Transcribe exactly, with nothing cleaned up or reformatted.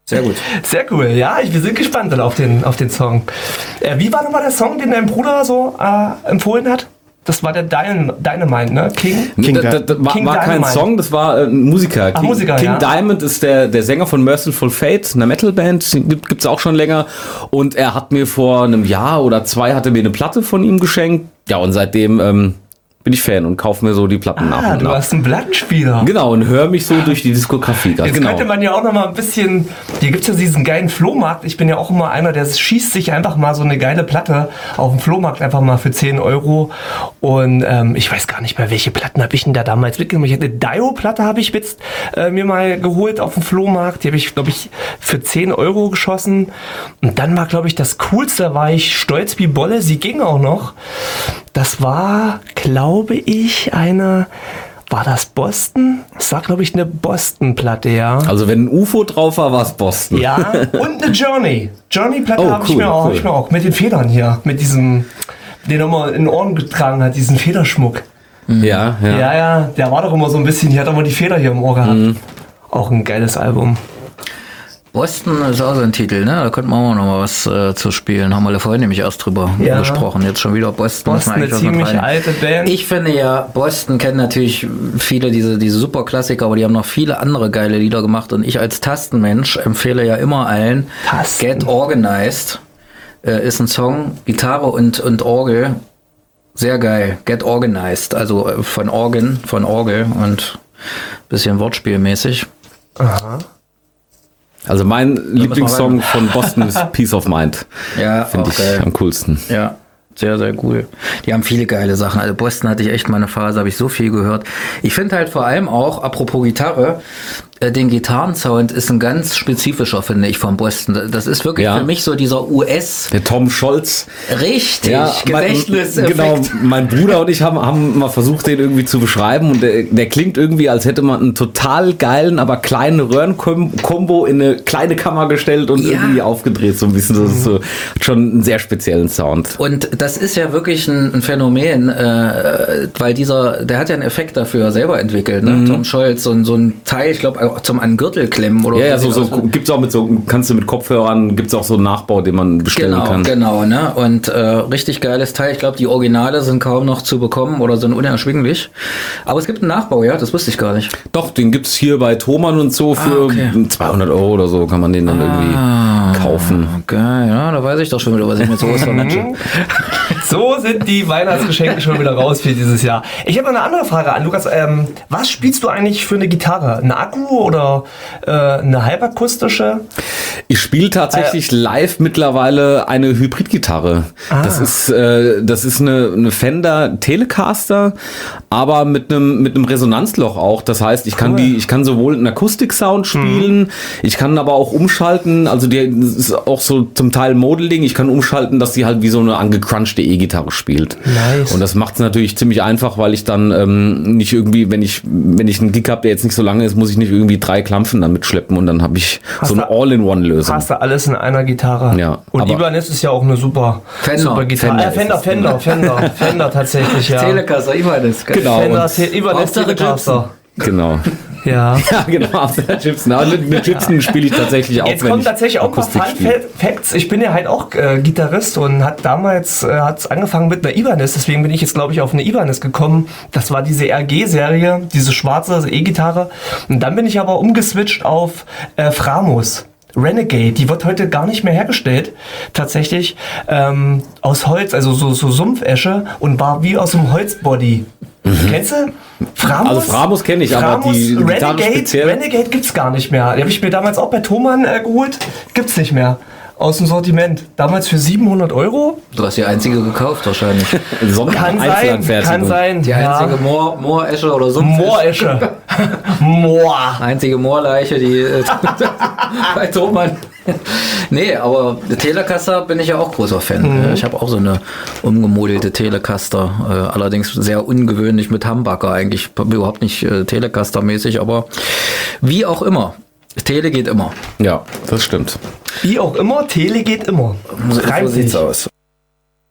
Sehr gut. Sehr cool. Ja, ich, wir sind gespannt dann auf den, auf den Song. Äh, wie war nochmal der Song, den dein Bruder so äh, empfohlen hat? Das war der Dyn- Dynamite, ne? King? King das, das, das war, King war kein Dynamite. Song, das war äh, ein Musiker. Ach, King, Musiker, King ja. Diamond ist der, der Sänger von Merciful Fate, einer Metalband, gibt gibt's auch schon länger. Und er hat mir vor einem Jahr oder zwei hatte mir eine Platte von ihm geschenkt. Ja, und seitdem ähm, bin ich Fan und kaufe mir so die Platten nach Ah, und du nach. hast einen Plattenspieler. Genau, und höre mich so durch die Diskografie. Ganz Jetzt genau. könnte man ja auch noch mal ein bisschen, hier gibt es ja diesen geilen Flohmarkt. Ich bin ja auch immer einer, der schießt sich einfach mal so eine geile Platte auf dem Flohmarkt einfach mal für zehn Euro. Und ähm, ich weiß gar nicht mehr, welche Platten habe ich denn da damals mitgenommen. Ich hatte eine Dio-Platte habe ich jetzt äh, mir mal geholt auf dem Flohmarkt. Die habe ich, glaube ich, für zehn Euro geschossen. Und dann war, glaube ich, das Coolste, da war ich stolz wie Bolle. Sie ging auch noch. Das war, glaube ich, eine... War das Boston? Das war, glaube ich, eine Boston-Platte, ja. Also wenn ein U F O drauf war, war es Boston. Ja, und eine Journey. Journey-Platte Oh, habe ich, cool, mir auch, cool. hab ich mir auch. Mit den Federn hier. Mit diesem, den er immer in den Ohren getragen hat, diesen Federschmuck. Ja, ja. Ja, ja, der war doch immer so ein bisschen, hier hat er immer die Feder hier im Ohr gehabt. Mhm. Auch ein geiles Album. Boston ist auch so ein Titel, ne? Da könnten wir auch noch mal was äh, zu spielen. Haben wir vorhin nämlich erst drüber Ja. gesprochen. Jetzt schon wieder Boston. Boston, eine Muss man eigentlich ziemlich was mit rein. alte Band. Ich finde ja, Boston kennen natürlich viele diese, diese Superklassiker, aber die haben noch viele andere geile Lieder gemacht. Und ich als Tastenmensch empfehle ja immer allen, Tasten. Get Organized äh, ist ein Song, Gitarre und, und Orgel. Sehr geil. Get Organized. Also äh, von Organ, von Orgel und bisschen wortspielmäßig. Aha. Also mein wir Lieblingssong mal von Boston ist Peace of Mind. Ja, Finde auch ich geil. am coolsten. Ja, sehr, sehr cool. Die haben viele geile Sachen. Also Boston hatte ich echt mal eine Phase, habe ich so viel gehört. Ich finde halt vor allem auch, apropos Gitarre, äh, den Gitarrensound ist ein ganz spezifischer, finde ich, von Boston. Das ist wirklich Ja. für mich so dieser U S. Der Tom Scholz. Richtig, mein, Gedächtniseffekt. genau, mein Bruder und ich haben, haben mal versucht, den irgendwie zu beschreiben und der, der klingt irgendwie, als hätte man einen total geilen, aber kleinen Röhrenkombo in eine kleine Kammer gestellt und Ja. irgendwie aufgedreht, so ein bisschen. Das ist so schon einen sehr speziellen Sound. Und das ist ja wirklich ein, ein Phänomen, äh, weil dieser, der hat ja einen Effekt dafür selber entwickelt, ne? Mhm. Tom Scholz, so, ein- so ein Teil, ich glaube, zum an den Gürtel klemmen oder Ja, ja, so, sieht so aus. gibt's auch mit so, kannst du mit Kopfhörern, gibt's auch so einen Nachbau, den man bestellen Genau, kann. genau, ne? Und äh, richtig geiles Teil. Ich glaube, die Originale sind kaum noch zu bekommen oder sind unerschwinglich. Aber es gibt einen Nachbau, ja, das wusste ich gar nicht. Doch, den gibt's hier bei Thomann und so für Ah, okay. zweihundert Euro oder so kann man den dann irgendwie kaufen. Geil, ja, da weiß ich doch schon wieder, was ich mit so verwechsel. So sind die Weihnachtsgeschenke schon wieder raus für dieses Jahr. Ich habe noch eine andere Frage an Lukas. Ähm, was spielst du eigentlich für eine Gitarre? Eine Akku oder äh, eine halbakustische? Ich spiele tatsächlich live mittlerweile eine Hybridgitarre. Ah. Das ist äh, das ist eine, eine Fender Telecaster, aber mit einem mit einem Resonanzloch auch. Das heißt, ich kann Cool. die ich kann sowohl einen Akustik-Sound spielen, ich kann aber auch umschalten. Also die das ist auch so zum Teil Modeling. Ich kann umschalten, dass sie halt wie so eine angecrunchte E-Gitarre spielt. Nice. Und das macht es natürlich ziemlich einfach, weil ich dann ähm, nicht irgendwie, wenn ich wenn ich einen Gig habe, der jetzt nicht so lange ist, muss ich nicht irgendwie drei Klampfen damit schleppen und dann habe ich Hast so eine du- All-in-One-Lösung. Hast du alles in einer Gitarre. Ja, Und aber- Ibanez ist ja auch eine super, Fender. super Gitarre. Fender Äh, Fender, ist es, Fender, Fender, Fender tatsächlich, ja. Telecaster, ich weiß es. Genau. Fender, und- Te- Ibanez Hauptsache Telecaster. Genau. Ja. Ja, genau. After Gibson. Aber mit, mit Gibson spiele ich tatsächlich auch, Jetzt wenn kommen ich tatsächlich auch ein paar Akustik Fun spiele. Facts. Ich bin ja halt auch äh, Gitarrist und hat damals äh, hat's angefangen mit einer Ibanez. Deswegen bin ich jetzt, glaube ich, auf eine Ibanez gekommen. Das war diese R G-Serie, diese schwarze E-Gitarre. Und dann bin ich aber umgeswitcht auf äh, Framos. Renegade, die wird heute gar nicht mehr hergestellt, tatsächlich ähm, aus Holz, also so, so Sumpfesche und war wie aus einem Holzbody. Kennst du? Framos? Also Framos kenne ich, aber Framos, die Gitarre Renegade, speziell. Renegade gibt's gar nicht mehr. Die habe ich mir damals auch bei Thomann äh, geholt. Gibt's nicht mehr. Aus dem Sortiment. Damals für siebenhundert Euro. Du hast die einzige gekauft wahrscheinlich. Sonder- Kann sein, Einzelanfertigung. kann sein. Die einzige Moor, Mooresche oder so. Mooresche. Moor. Einzige Moorleiche, die äh, bei Thomann. Nee, aber der Telecaster bin ich ja auch großer Fan. Mhm. Ich habe auch so eine umgemodelte Telecaster. Äh, allerdings sehr ungewöhnlich mit Humbucker eigentlich. Überhaupt nicht äh, Telecaster-mäßig, aber wie auch immer. Tele geht immer. Ja, das stimmt. Wie auch immer, Tele geht immer. So Reimt sich. sieht's aus.